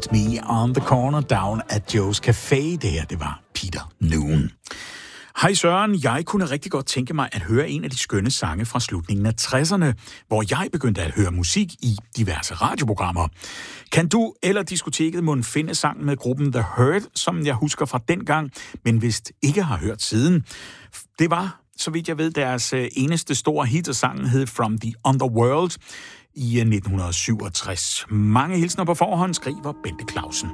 Meet Me on the Corner Down at Joe's Café. Det her, det var Peter Noon. Hej Søren, jeg kunne rigtig godt tænke mig at høre en af de skønne sange fra slutningen af 60'erne, hvor jeg begyndte at høre musik i diverse radioprogrammer. Kan du eller diskoteket må finde sangen med gruppen The Hurt, som jeg husker fra dengang, men vist ikke har hørt siden? Det var, så vidt jeg ved, deres eneste store hit, og sangen hed From the Underworld i 1967. Mange hilsner på forhånd, skriver Bente Clausen.